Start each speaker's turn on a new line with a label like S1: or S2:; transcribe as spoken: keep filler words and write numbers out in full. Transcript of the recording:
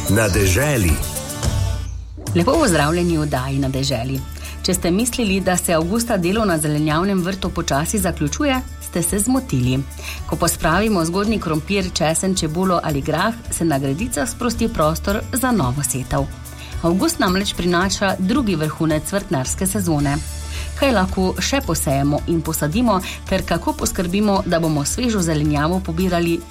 S1: Na deželi.
S2: Lepo pozdravljeni v oddaji Na deželi. Če ste mislili, da se avgusta delo na zelenjavnem vrtu počasi zaključuje, ste se zmotili. Ko pospravimo zgodnji krompir, česen, čebulo ali grah, se na gredicah sprosti prostor za novo setev. Avgust namreč prinaša drugi vrhunec vrtnarske sezone. Kaj lahko še posejemo in posadimo, ter kako poskrbimo, da bomo svežo zelenjavo pobirali